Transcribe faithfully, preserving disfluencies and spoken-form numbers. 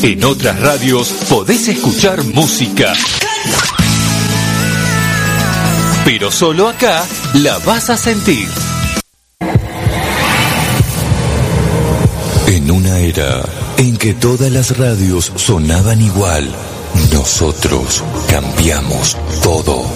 En otras radios podés escuchar música, pero solo acá la vas a sentir. En una era en que todas las radios sonaban igual, nosotros cambiamos todo.